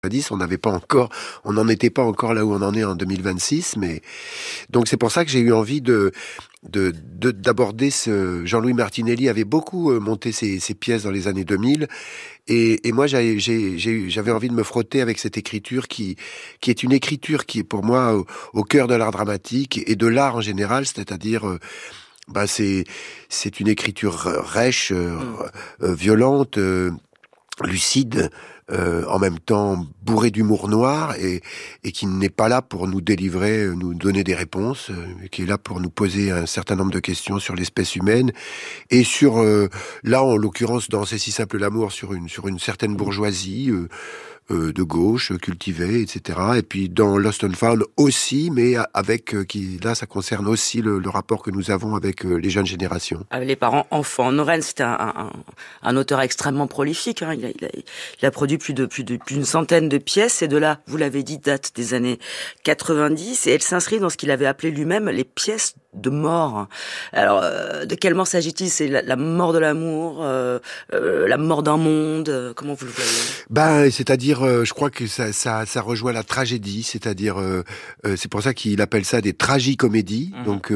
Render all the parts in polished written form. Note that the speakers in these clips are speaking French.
on n'avait pas encore, on n'en était pas encore là où on en est en 2026, mais donc c'est pour ça que j'ai eu envie d'aborder Jean-Louis Martinelli avait beaucoup monté ses pièces dans les années 2000, et moi j'avais envie de me frotter avec cette écriture qui est une écriture qui est pour moi au cœur de l'art dramatique et de l'art en général, c'est-à-dire c'est une écriture rêche, violente, lucide, en même temps bourré d'humour noir, et qui n'est pas là pour nous délivrer, nous donner des réponses, qui est là pour nous poser un certain nombre de questions sur l'espèce humaine et sur, là en l'occurrence dans C'est si simple l'amour, sur une certaine bourgeoisie de gauche, cultivée, etc. Et puis dans Lost and Found aussi, mais avec là ça concerne aussi le rapport que nous avons avec les jeunes générations. Avec les parents enfants. Noren, c'était un auteur extrêmement prolifique. Hein. Il a produit plus d'une centaine de pièces, et de là, vous l'avez dit, date des années 90, et elle s'inscrit dans ce qu'il avait appelé lui-même les pièces de mort. Alors, de quelle mort s'agit-il? C'est la mort de l'amour, la mort d'un monde. Comment vous le voyez? C'est-à-dire, je crois que ça rejoint la tragédie. C'est-à-dire, c'est pour ça qu'il appelle ça des tragicomédies. Mmh. Donc,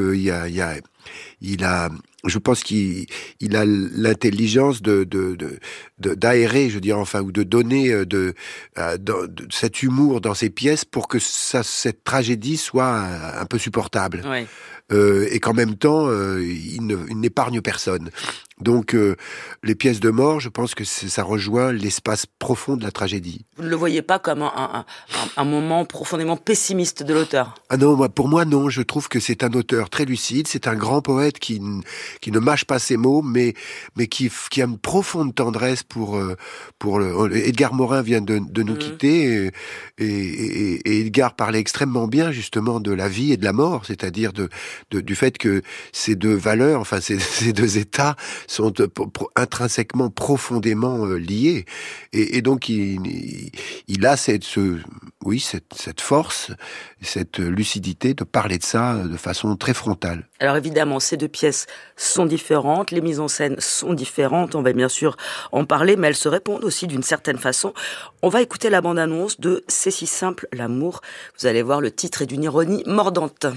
je pense qu'il a l'intelligence d'aérer, je veux dire, enfin, ou de donner de cet humour dans ses pièces pour que cette tragédie soit un peu supportable. Oui. Et qu'en même temps, il n'épargne personne. Donc, les pièces de mort, je pense que ça rejoint l'espace profond de la tragédie. Vous ne le voyez pas comme un moment profondément pessimiste de l'auteur? Ah non, pour moi, non. Je trouve que c'est un auteur très lucide. C'est un grand poète qui ne mâche pas ses mots, mais qui a une profonde tendresse pour Edgar Morin vient de nous quitter, et Edgar parlait extrêmement bien, justement, de la vie et de la mort, c'est-à-dire du fait que ces deux valeurs, enfin, ces deux états sont intrinsèquement, profondément liés. Et donc, il a cette force, cette lucidité de parler de ça de façon très frontale. Alors évidemment, ces deux pièces sont différentes, les mises en scène sont différentes, on va bien sûr en parler, mais elles se répondent aussi d'une certaine façon. On va écouter la bande-annonce de C'est si simple l'amour. Vous allez voir, le titre est d'une ironie mordante.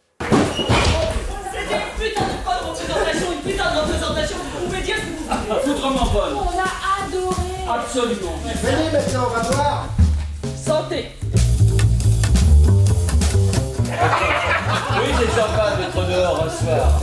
Foutrement bonne. On a adoré. Absolument. Venez maintenant, on va voir. Santé. Oui, c'est sympa d'être dehors un soir.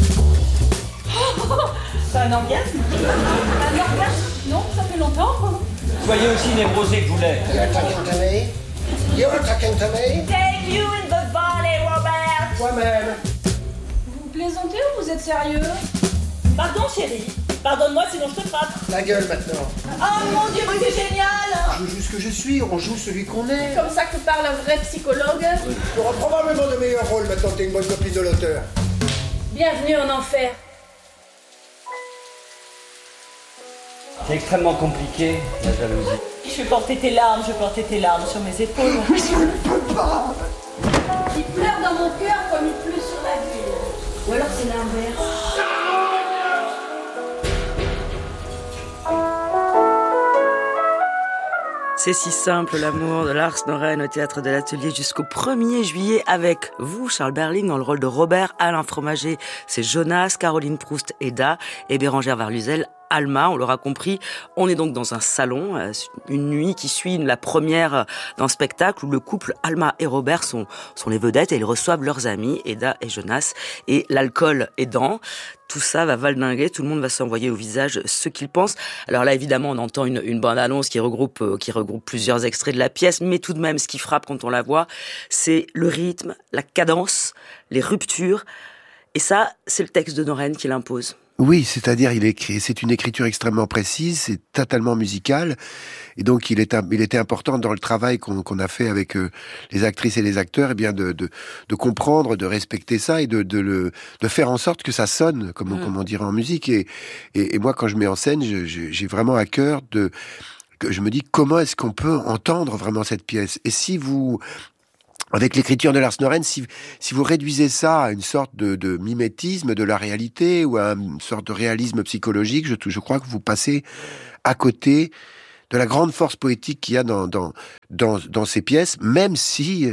C'est un orgasme? Un orgasme? Non, ça fait longtemps. Soyez aussi névrosé que vous l'êtes. You're talking to me? You're talking to me? Take you in the valley, Robert. Toi-même. Vous plaisantez ou vous êtes sérieux? Pardon, chérie. Pardonne-moi, sinon je te frappe. La gueule maintenant. Oh mon Dieu, mais c'est génial! Je joue ce que je suis, on joue celui qu'on est. Comme ça que parle un vrai psychologue. Tu auras probablement de meilleurs rôles maintenant que t'es une bonne copine de l'auteur. Bienvenue en enfer. C'est extrêmement compliqué, la jalousie. Je vais porter tes larmes sur mes épaules. Mais je ne peux pas. Il pleure dans mon cœur comme il pleut sur la ville. Ou alors c'est l'inverse. C'est si simple l'amour de Lars Noren au Théâtre de l'Atelier jusqu'au 1er juillet avec vous, Charles Berling, dans le rôle de Robert. Alain Fromager, c'est Jonas, Caroline Proust, Eda, et Bérangère Varluzel, Alma. On l'aura compris, on est donc dans un salon, une nuit qui suit la première d'un spectacle où le couple Alma et Robert sont les vedettes et ils reçoivent leurs amis, Eda et Jonas, et l'alcool aidant. Tout ça va valdinguer, tout le monde va s'envoyer au visage ce qu'il pense. Alors là, évidemment, on entend une bande-annonce qui regroupe plusieurs extraits de la pièce, mais tout de même, ce qui frappe quand on la voit, c'est le rythme, la cadence, les ruptures. Et ça, c'est le texte de Noren qui l'impose. Oui, c'est-à-dire c'est une écriture extrêmement précise, c'est totalement musical, et donc il était important dans le travail qu'on a fait avec les actrices et les acteurs, de comprendre, de respecter ça et de faire en sorte que ça sonne comme on dirait en musique. Et moi, quand je mets en scène, j'ai vraiment à cœur que je me dis comment est-ce qu'on peut entendre vraiment cette pièce. Et si vous avec l'écriture de Lars Noren, si vous réduisez ça à une sorte de mimétisme de la réalité ou à une sorte de réalisme psychologique, je crois que vous passez à côté la grande force poétique qu'il y a dans ces pièces, même si,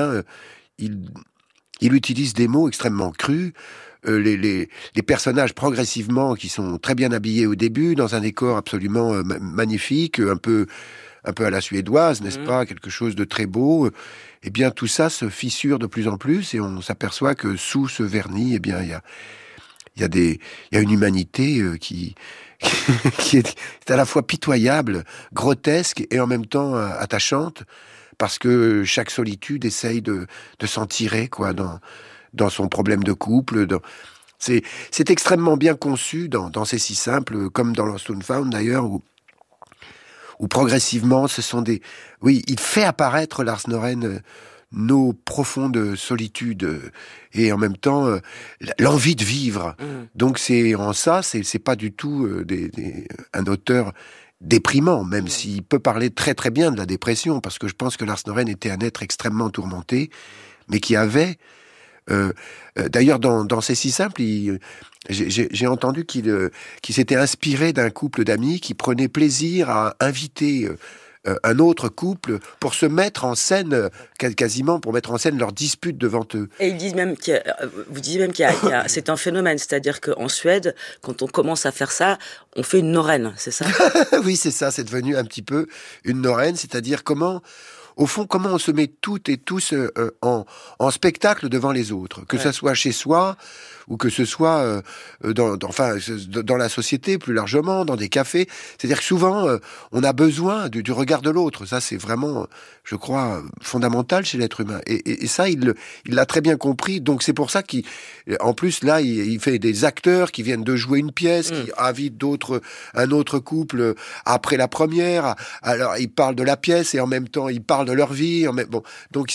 il utilise des mots extrêmement crus. Les personnages progressivement qui sont très bien habillés au début, dans un décor absolument magnifique, un peu à la suédoise, n'est-ce pas, quelque chose de très beau. Eh bien, tout ça se fissure de plus en plus et on s'aperçoit que sous ce vernis, eh bien, il y a une humanité qui est à la fois pitoyable, grotesque et en même temps attachante, parce que chaque solitude essaye de s'en tirer, quoi, dans son problème de couple. C'est extrêmement bien conçu dans C'est si simple, comme dans Lost and Found d'ailleurs, où progressivement, ce sont oui, il fait apparaître Lars Noren nos profondes solitudes et en même temps l'envie de vivre. Donc c'est pas du tout un auteur déprimant, même s'il peut parler très très bien de la dépression, parce que je pense que Lars Noren était un être extrêmement tourmenté, mais qui avait d'ailleurs dans C'est si simple, j'ai entendu qu'il s'était inspiré d'un couple d'amis qui prenait plaisir à inviter un autre couple pour se mettre en scène, quasiment pour mettre en scène leur dispute devant eux. Et vous dites même c'est un phénomène, c'est-à-dire qu'en Suède, quand on commence à faire ça, on fait une Noren, c'est ça? Oui, c'est ça, c'est devenu un petit peu une Noren, c'est-à-dire comment on se met toutes et tous en spectacle devant les autres, que ça soit chez soi ou que ce soit dans la société plus largement, dans des cafés. C'est-à-dire que souvent, on a besoin du regard de l'autre. Ça, c'est vraiment, je crois, fondamental chez l'être humain. Et ça, il l'a très bien compris. Donc, c'est pour ça qu'en plus, là, il fait des acteurs qui viennent de jouer une pièce, qui invitent un autre couple après la première. Alors, il parle de la pièce et en même temps, il parle de leur vie. Donc,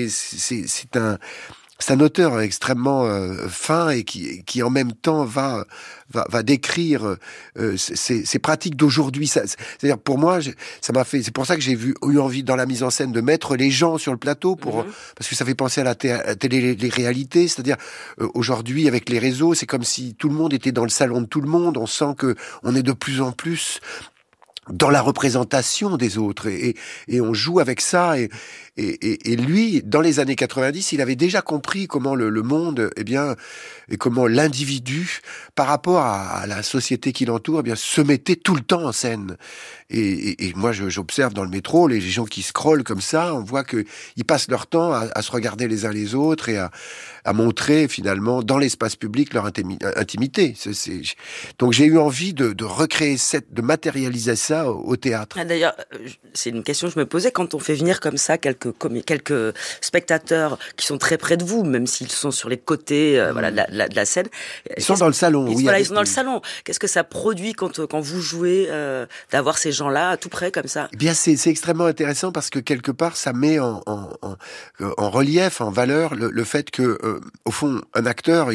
c'est un auteur extrêmement fin et qui en même temps va décrire ces pratiques d'aujourd'hui. C'est-à-dire pour moi, c'est pour ça que j'ai eu envie dans la mise en scène de mettre les gens sur le plateau parce que ça fait penser à la télé-réalité. C'est-à-dire aujourd'hui avec les réseaux, c'est comme si tout le monde était dans le salon de tout le monde. On sent que on est de plus en plus dans la représentation des autres et on joue avec ça et lui dans les années 90 il avait déjà compris comment le monde et comment l'individu par rapport à la société qui l'entoure se mettait tout le temps en scène et moi j'observe dans le métro les gens qui scrollent comme ça, on voit que ils passent leur temps à se regarder les uns les autres et à montrer finalement dans l'espace public leur intimité. Donc j'ai eu envie de recréer de matérialiser ça au théâtre. D'ailleurs, c'est une question que je me posais quand on fait venir comme ça quelques spectateurs qui sont très près de vous, même s'ils sont sur les côtés de la scène. Ils sont dans le salon. Ils sont dans le salon. Qu'est-ce que ça produit quand vous jouez d'avoir ces gens-là tout près comme ça? Eh bien, c'est extrêmement intéressant parce que quelque part, ça met en relief, en valeur le fait que, au fond, un acteur,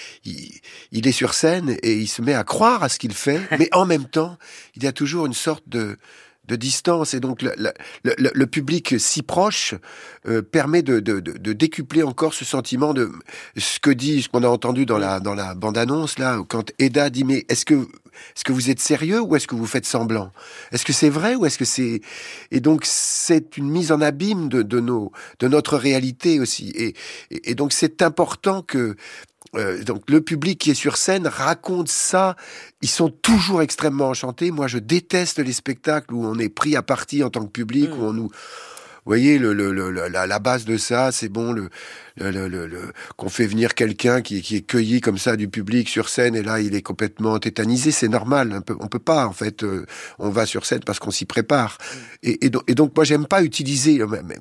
il est sur scène et il se met à croire à ce qu'il fait, mais en même temps, il y a toujours une sorte de distance et donc le public si proche permet de décupler encore ce sentiment de ce qu'on a entendu dans la bande-annonce là quand Eda dit mais est-ce que vous êtes sérieux ou est-ce que vous faites semblant? Est-ce que c'est vrai ou est-ce que c'est... Et donc c'est une mise en abîme de notre réalité aussi et donc c'est important que donc le public qui est sur scène raconte ça. Ils sont toujours extrêmement enchantés. Moi, je déteste les spectacles où on est pris à partie en tant que public, où on nous... Vous voyez, la base de ça, c'est bon, qu'on fait venir quelqu'un qui est cueilli comme ça du public sur scène et là, il est complètement tétanisé. C'est normal. On peut pas, en fait. On va sur scène parce qu'on s'y prépare. Et donc, moi, j'aime pas utiliser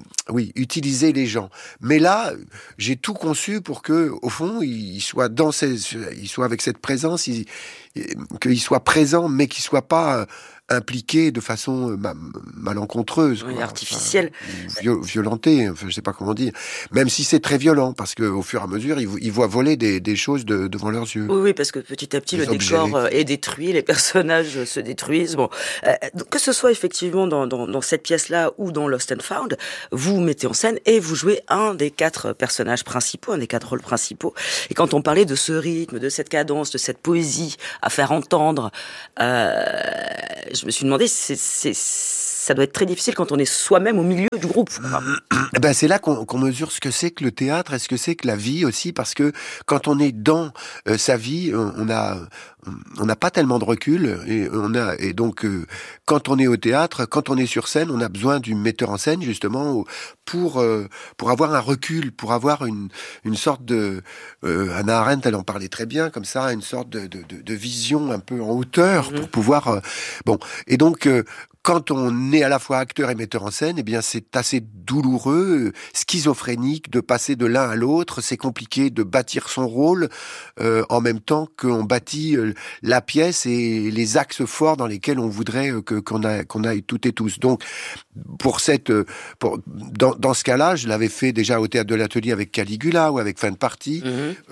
les gens. Mais là, j'ai tout conçu pour que, au fond, il soit avec cette présence, qu'il soit présent, mais qu'il soit pas impliqué de façon malencontreuse, artificielle, violentée, je sais pas comment dire. Même si c'est très violent. violent, parce que au fur et à mesure, ils voient voler des choses devant leurs yeux. Oui, parce que petit à petit, Des le objets. décor est détruit, les personnages se détruisent. Bon, donc, que ce soit effectivement dans cette pièce-là ou dans Lost and Found, vous mettez en scène et vous jouez un des 4 personnages principaux, un des 4 rôles principaux. Et quand on parlait de ce rythme, de cette cadence, de cette poésie à faire entendre, je me suis demandé, ça doit être très difficile quand on est soi-même au milieu du groupe. Eh ben, c'est là qu'on mesure ce que c'est que le théâtre et ce que c'est que la vie aussi, parce que quand on est dans sa vie, on n'a pas tellement de recul, et donc quand on est au théâtre, quand on est sur scène, on a besoin du metteur en scène justement pour avoir un recul, pour avoir une sorte de Hannah Arendt, elle en parlait très bien comme ça, une sorte de vision un peu en hauteur pour pouvoir et donc quand on est à la fois acteur et metteur en scène, eh bien c'est assez douloureux, schizophrénique de passer de l'un à l'autre. C'est compliqué de bâtir son rôle en même temps qu'on bâtit la pièce et les axes forts dans lesquels on voudrait qu'on aille toutes et tous. Donc dans ce cas-là, je l'avais fait déjà au théâtre de l'Atelier avec Caligula ou avec Fin de partie.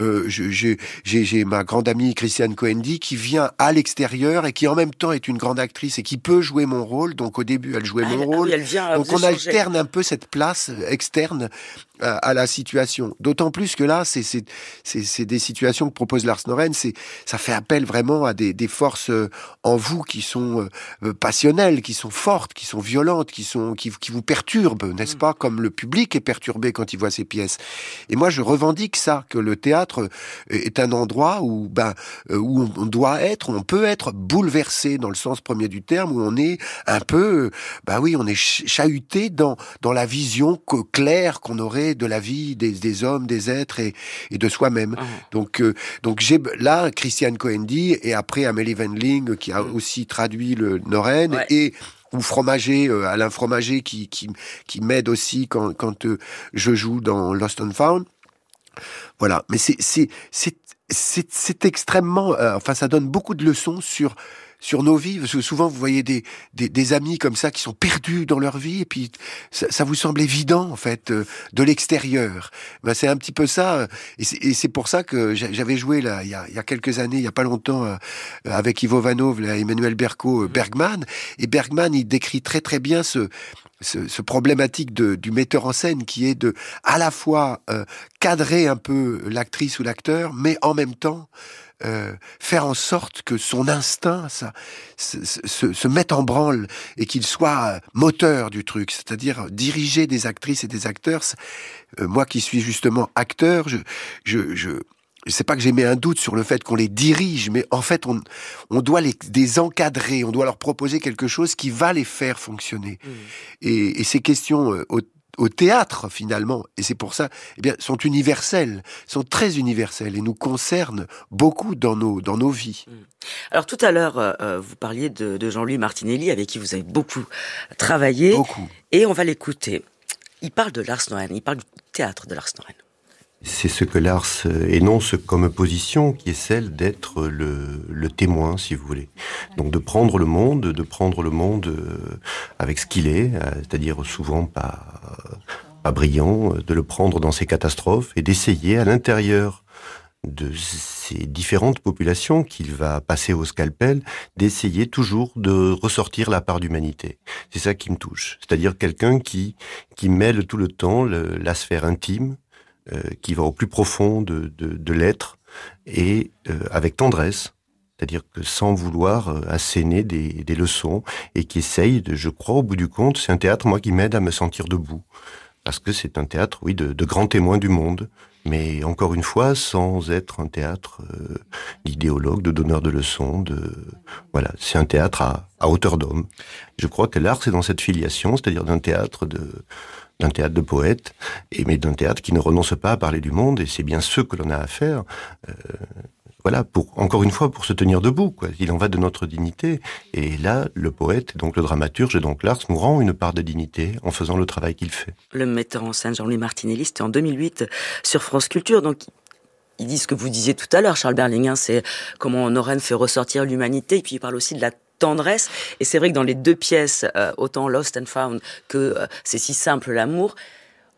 J'ai ma grande amie Christiane Coendi qui vient à l'extérieur et qui en même temps est une grande actrice et qui peut jouer mon rôle. Donc au début, elle jouait mon rôle. Donc on alterne un peu cette place externe à la situation. D'autant plus que là, c'est des situations que propose Lars Noren. Ça fait appel vraiment à des forces en vous qui sont passionnelles, qui sont fortes, qui sont violentes, qui vous perturbent, n'est-ce pas? Comme le public est perturbé quand il voit ces pièces. Et moi, je revendique ça, que le théâtre est un endroit où on peut être bouleversé dans le sens premier du terme, où on est un peu, on est chahuté dans la vision claire qu'on aurait de la vie, des hommes, des êtres et de soi-même. Donc j'ai là Christiane Coendi et après Amélie Wendling qui a aussi traduit le Noren et ou Fromager, Alain Fromager qui m'aide aussi quand je joue dans Lost and Found. Voilà, mais c'est extrêmement, ça donne beaucoup de leçons sur nos vies, parce que souvent vous voyez des amis comme ça qui sont perdus dans leur vie et puis ça vous semble évident en fait de l'extérieur. C'est un petit peu ça et c'est pour ça que j'avais joué là il y a quelques années, il y a pas longtemps avec Ivo Vanov, là, Emmanuel Berco, Bergman, et Bergman il décrit très très bien ce problématique du metteur en scène qui est de à la fois cadrer un peu l'actrice ou l'acteur, mais en même temps faire en sorte que son instinct se mette en branle et qu'il soit moteur du truc, c'est-à-dire diriger des actrices et des acteurs. Moi qui suis justement acteur, c'est pas que j'ai mis un doute sur le fait qu'on les dirige, mais en fait on doit les encadrer, on doit leur proposer quelque chose qui va les faire fonctionner. Et ces questions au théâtre finalement, et c'est pour ça, sont universelles, sont très universelles et nous concernent beaucoup dans nos vies. Alors tout à l'heure, vous parliez de Jean-Louis Martinelli avec qui vous avez beaucoup travaillé. Beaucoup. Et on va l'écouter. Il parle de Lars Noren, il parle du théâtre de Lars Noren. C'est ce que Lars énonce comme position, qui est celle d'être le témoin, si vous voulez. Donc de prendre le monde avec ce qu'il est, c'est-à-dire souvent pas brillant, de le prendre dans ses catastrophes et d'essayer à l'intérieur de ces différentes populations qu'il va passer au scalpel, d'essayer toujours de ressortir la part d'humanité. C'est ça qui me touche. C'est-à-dire quelqu'un qui mêle tout le temps la sphère intime, qui va au plus profond de l'être et avec tendresse, c'est-à-dire que sans vouloir asséner des leçons et qui essaye je crois au bout du compte, c'est un théâtre moi qui m'aide à me sentir debout parce que c'est un théâtre de grands témoins du monde, mais encore une fois sans être un théâtre d'idéologue, de donneur de leçons, voilà, c'est un théâtre à hauteur d'homme. Je crois que l'art c'est dans cette filiation, c'est-à-dire d'un théâtre de poètes, mais d'un théâtre qui ne renonce pas à parler du monde, et c'est bien ce que l'on a à faire, encore une fois, pour se tenir debout, quoi. Il en va de notre dignité, et là, le poète, donc le dramaturge, et donc Lars, nous rend une part de dignité en faisant le travail qu'il fait. Le metteur en scène Jean-Louis Martinelli, c'était en 2008 sur France Culture, donc il dit ce que vous disiez tout à l'heure, Charles Berling, c'est comment Noren fait ressortir l'humanité, et puis il parle aussi de la tendresse, et c'est vrai que dans les deux pièces, autant Lost and Found que C'est si simple l'amour,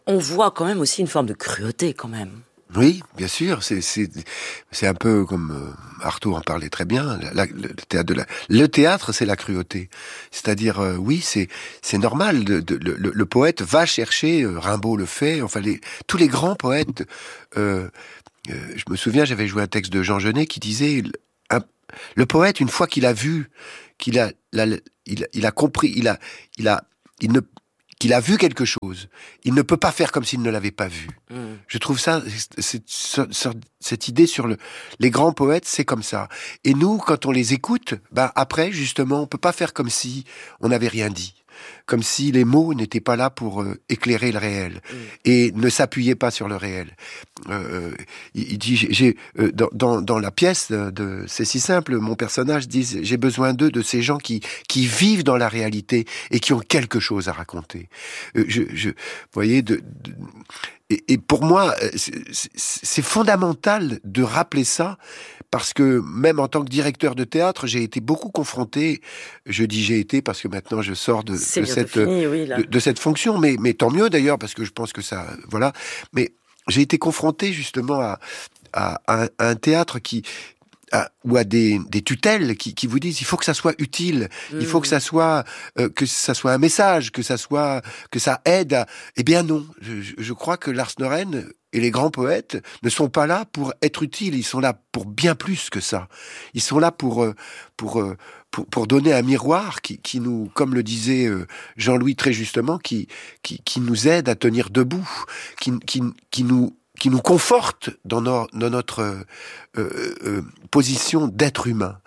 on voit quand même aussi une forme de cruauté quand même. Oui, bien sûr, c'est un peu comme Artaud en parlait très bien. Le théâtre, c'est la cruauté. C'est-à-dire, oui, c'est normal. Le poète va chercher, Rimbaud le fait. Enfin, tous les grands poètes. Je me souviens, j'avais joué un texte de Jean Genet qui disait le poète, une fois qu'il a vu, qu'il a compris, qu'il a vu quelque chose, il ne peut pas faire comme s'il ne l'avait pas vu. Je trouve ça, cette idée sur les grands poètes, c'est comme ça. Et nous, quand on les écoute, après, justement, on peut pas faire comme si on n'avait rien dit. Comme si les mots n'étaient pas là pour éclairer le réel et ne s'appuyaient pas sur le réel. Il dit, dans la pièce c'est si simple, mon personnage dit, j'ai besoin de ces gens qui vivent dans la réalité et qui ont quelque chose à raconter. Vous voyez, et pour moi, c'est fondamental de rappeler ça, parce que même en tant que directeur de théâtre, j'ai été beaucoup confronté, je dis j'ai été parce que maintenant je sors de cette fonction, mais tant mieux d'ailleurs, parce que je pense que ça, voilà, mais j'ai été confronté justement à un théâtre ou à des tutelles qui vous disent il faut que ça soit utile, il faut que ça soit un message, que ça aide. Eh bien non, je crois que Lars Noren et les grands poètes ne sont pas là pour être utiles, ils sont là pour bien plus que ça. Ils sont là pour donner un miroir qui nous, comme le disait Jean-Louis très justement, qui nous aide à tenir debout, qui nous conforte dans notre position d'être humain,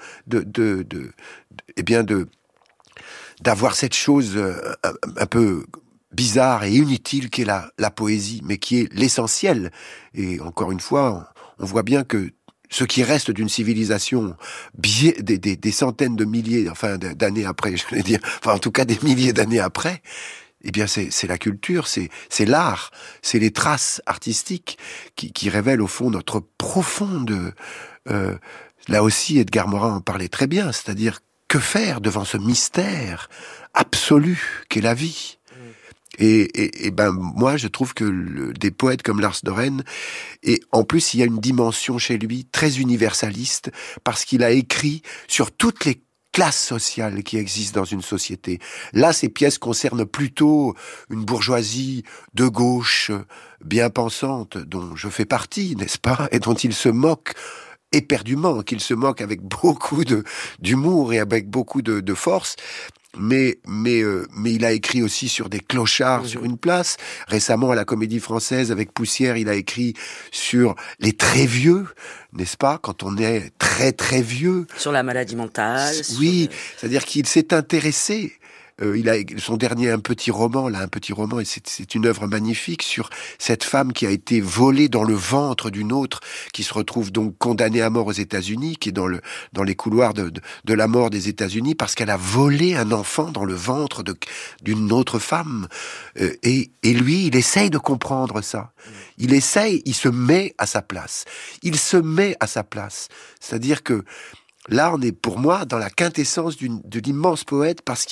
d'avoir cette chose un peu bizarre et inutile qu'est la poésie, mais qui est l'essentiel. Et encore une fois, on voit bien que ce qui reste d'une civilisation des centaines de milliers, d'années après, je vais dire, en tout cas des milliers d'années après, eh bien, c'est la culture, c'est l'art, c'est les traces artistiques qui révèlent au fond notre profonde. Là aussi, Edgar Morin en parlait très bien, c'est-à-dire que faire devant ce mystère absolu qu'est la vie. Et moi, je trouve que des poètes comme Lars Noren, et en plus, il y a une dimension chez lui très universaliste, parce qu'il a écrit sur toutes les classes sociales qui existent dans une société. Là, ces pièces concernent plutôt une bourgeoisie de gauche, bien pensante, dont je fais partie, n'est-ce pas, et dont il se moque éperdument, qu'il se moque avec beaucoup d'humour et avec beaucoup de force. Mais il a écrit aussi sur des clochards sur une place. Récemment, à la Comédie Française, avec Poussière, il a écrit sur les très vieux, n'est-ce pas? Quand on est très très vieux. Sur la maladie mentale. Oui, c'est-à-dire qu'il s'est intéressé. Il a son dernier un petit roman, et c'est une œuvre magnifique sur cette femme qui a été volée dans le ventre d'une autre, qui se retrouve donc condamnée à mort aux États-Unis, qui est dans les couloirs de la mort des États-Unis parce qu'elle a volé un enfant dans le ventre d'une autre femme. Et lui, il essaye de comprendre ça. Il se met à sa place. C'est-à-dire que là, on est pour moi dans la quintessence de l'immense poète, parce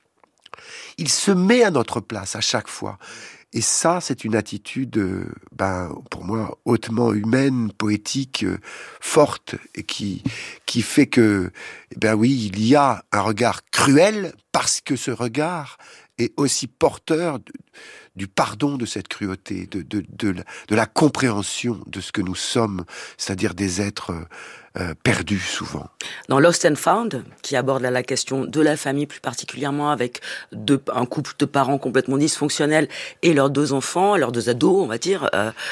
il se met à notre place à chaque fois. Et ça, c'est une attitude, pour moi, hautement humaine, poétique, forte, et qui fait que, oui, il y a un regard cruel, parce que ce regard est aussi porteur du pardon de cette cruauté, de la compréhension de ce que nous sommes, c'est-à-dire des êtres perdus souvent. Dans Lost and Found, qui aborde la question de la famille plus particulièrement, avec un couple de parents complètement dysfonctionnels et leurs 2 enfants, leurs 2 ados, on va dire,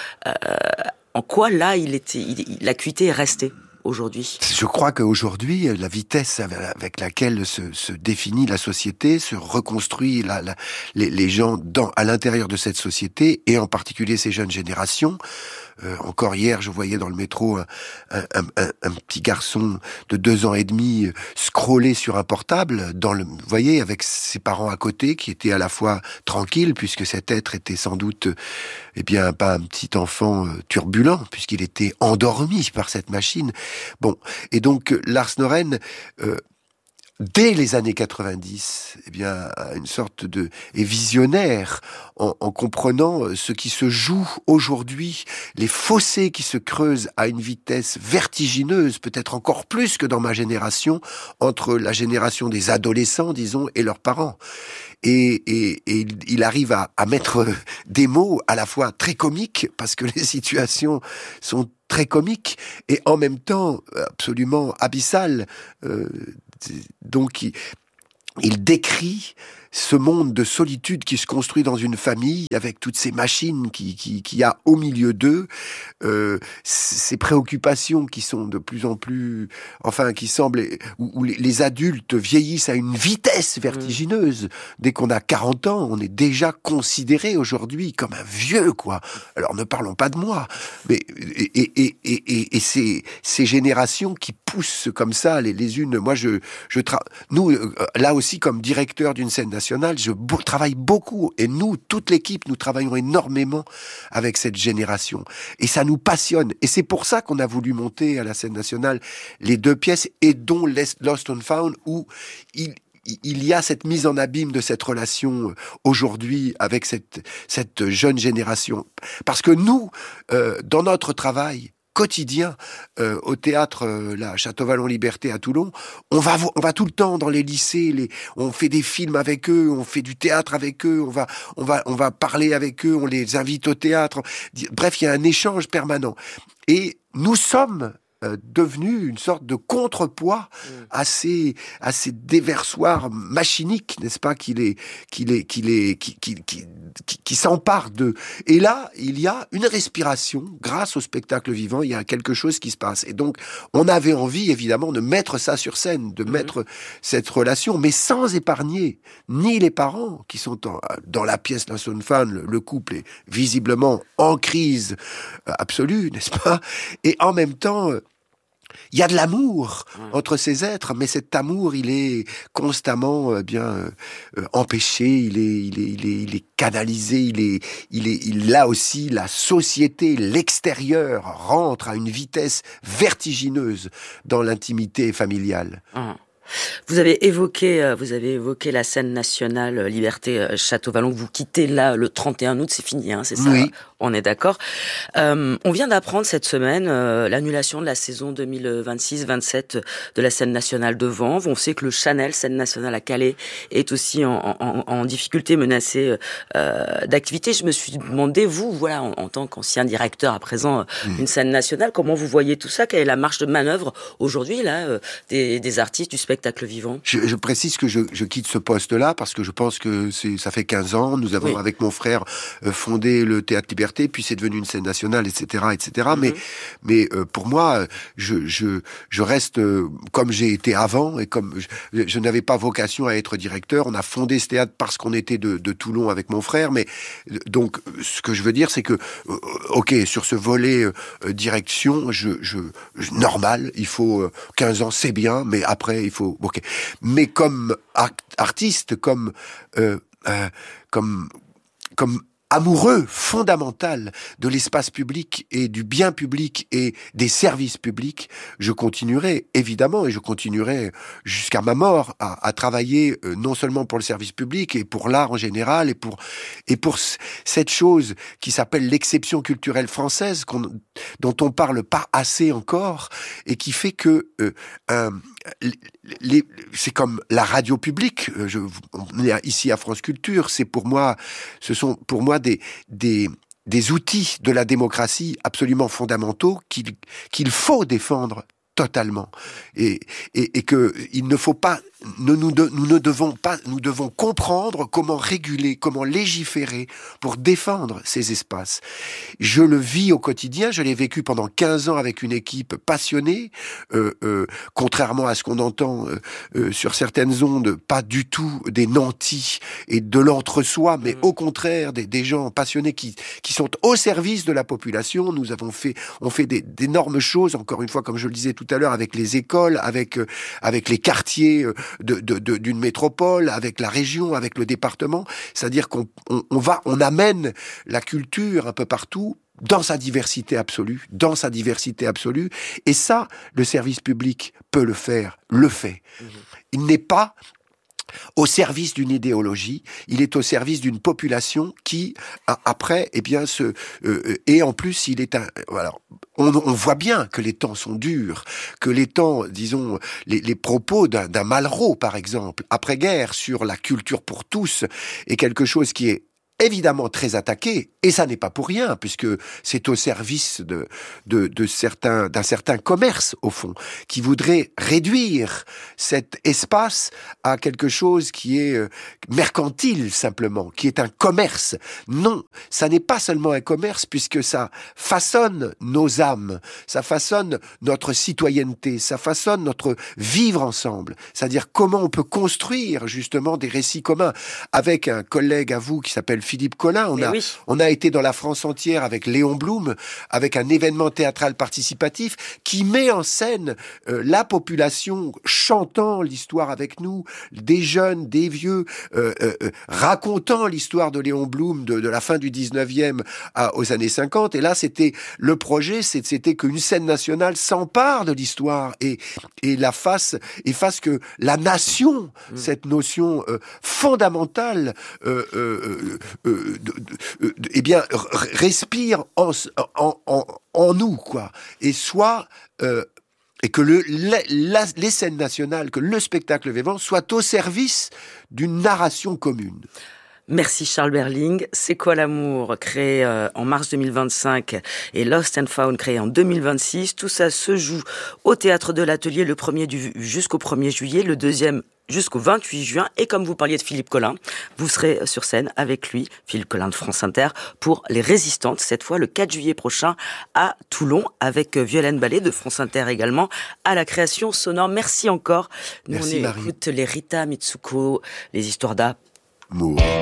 en quoi là l'acuité est restée aujourd'hui? Je crois qu'aujourd'hui, la vitesse avec laquelle se définit la société, se reconstruit les gens à l'intérieur de cette société, et en particulier ces jeunes générations. Encore hier, je voyais dans le métro un petit garçon de 2 ans et demi scroller sur un portable, vous voyez, avec ses parents à côté, qui étaient à la fois tranquilles, puisque cet être était sans doute, pas un petit enfant turbulent, puisqu'il était endormi par cette machine. Bon, et donc Lars Noren dès les années 90, eh bien, une sorte est visionnaire en comprenant ce qui se joue aujourd'hui, les fossés qui se creusent à une vitesse vertigineuse, peut-être encore plus que dans ma génération, entre la génération des adolescents, disons, et leurs parents. Et il arrive à mettre des mots à la fois très comiques, parce que les situations sont très comiques, et en même temps absolument abyssales. Donc il décrit ce monde de solitude qui se construit dans une famille avec toutes ces machines qu'il y a au milieu d'eux, ces préoccupations qui sont de plus en plus, enfin qui semblent, où les adultes vieillissent à une vitesse vertigineuse. Dès qu'on a 40 ans, on est déjà considéré aujourd'hui comme un vieux, quoi. Alors ne parlons pas de moi, mais et ces générations qui poussent comme ça les unes. Moi, nous là aussi comme directeur d'une scène nationale, je travaille beaucoup, et nous, toute l'équipe, nous travaillons énormément avec cette génération. Et ça nous passionne. Et c'est pour ça qu'on a voulu monter à la scène nationale les 2 pièces, et dont Lost and Found, où il y a cette mise en abîme de cette relation aujourd'hui avec cette jeune génération. Parce que nous, dans notre travail quotidien au théâtre la Château-Vallon-Liberté à Toulon, on va tout le temps dans les lycées, on fait des films avec eux, on fait du théâtre avec eux, on va parler avec eux, on les invite au théâtre. Bref, il y a un échange permanent. Et nous sommes devenu une sorte de contrepoids à ces déversoirs machiniques, n'est-ce pas, qui s'emparent d'eux. Et là, il y a une respiration, grâce au spectacle vivant, il y a quelque chose qui se passe. Et donc, on avait envie, évidemment, de mettre ça sur scène, de mettre cette relation, mais sans épargner ni les parents, qui sont dans la pièce Lost and Found, le couple est visiblement en crise absolue, n'est-ce pas? Et en même temps, il y a de l'amour entre ces êtres, mais cet amour, il est constamment empêché, il est canalisé, là aussi, la société, l'extérieur rentre à une vitesse vertigineuse dans l'intimité familiale. Vous avez évoqué la scène nationale Liberté Château-Vallon. Vous quittez là le 31 août, c'est fini, hein, c'est ça? Oui. On est d'accord. On vient d'apprendre cette semaine l'annulation de la saison 2026-27 de la scène nationale de Vanves. On sait que le Chanel, scène nationale à Calais, est aussi en difficulté, menacé d'activité. Je me suis demandé, vous, voilà, en tant qu'ancien directeur à présent d'une scène nationale, comment vous voyez tout ça? Quelle est la marge de manœuvre aujourd'hui là des artistes du spectacle vivant? Je précise que je quitte ce poste-là parce que je pense que ça fait 15 ans. Nous avons, avec mon frère, fondé le Théâtre Liberté, puis c'est devenu une scène nationale, etc., etc. Mais pour moi, je reste comme j'ai été avant, et comme je n'avais pas vocation à être directeur. On a fondé ce théâtre parce qu'on était de Toulon avec mon frère. Mais donc, ce que je veux dire, c'est que, ok, sur ce volet direction, normal, il faut 15 ans, c'est bien, mais après, il faut, ok. Mais comme artiste, comme amoureux fondamental de l'espace public et du bien public et des services publics, je continuerai, évidemment, et je continuerai jusqu'à ma mort à travailler non seulement pour le service public et pour l'art en général et pour cette chose qui s'appelle l'exception culturelle française dont on parle pas assez encore et qui fait que c'est comme la radio publique. On est ici à France Culture. Ce sont pour moi des outils de la démocratie absolument fondamentaux qu'il faut défendre totalement, et que il ne faut pas, nous devons comprendre comment réguler, comment légiférer pour défendre ces espaces. Je le vis au quotidien, je l'ai vécu pendant 15 ans avec une équipe passionnée, contrairement à ce qu'on entend sur certaines ondes, pas du tout des nantis et de l'entre-soi, mais au contraire des gens passionnés qui sont au service de la population. On fait d'énormes choses, encore une fois, comme je le disais tout à l'heure, avec les écoles, avec les quartiers d'une métropole, avec la région, avec le département. C'est-à-dire qu'on amène la culture un peu partout dans sa diversité absolue, et ça, le service public peut le faire, le fait. Il n'est pas au service d'une idéologie, il est au service d'une population qui, après, eh bien, et en plus, il est voilà. On voit bien que les temps sont durs, que les temps, disons, les propos d'un Malraux, par exemple, après-guerre, sur la culture pour tous, est quelque chose qui est évidemment très attaqué, et ça n'est pas pour rien, puisque c'est au service d'un certain commerce, au fond, qui voudrait réduire cet espace à quelque chose qui est mercantile, simplement, qui est un commerce. Non, ça n'est pas seulement un commerce, puisque ça façonne nos âmes, ça façonne notre citoyenneté, ça façonne notre vivre ensemble, c'est-à-dire comment on peut construire, justement, des récits communs. Avec un collègue à vous qui s'appelle Philippe Collin, on a été dans la France entière avec Léon Blum, avec un événement théâtral participatif qui met en scène la population chantant l'histoire avec nous, des jeunes, des vieux, racontant l'histoire de Léon Blum de la fin du 19e aux années 50. Et là, le projet, c'était qu'une scène nationale s'empare de l'histoire et fasse que la nation, cette notion fondamentale, eh bien, respire en nous, quoi, et et que les scènes nationales, que le spectacle vivant soit au service d'une narration commune. Merci Charles Berling. C'est quoi l'amour, créé en mars 2025 et Lost and Found créé en 2026. Tout ça se joue au Théâtre de l'Atelier, le premier jusqu'au 1er juillet, le deuxième jusqu'au 28 juin. Et comme vous parliez de Philippe Collin, vous serez sur scène avec lui, Philippe Collin de France Inter, pour Les Résistantes, cette fois le 4 juillet prochain à Toulon, avec Violaine Ballet de France Inter également, à la création sonore. Merci encore. Nous, Merci, on écoute les Rita Mitsuko, les histoires d'amour.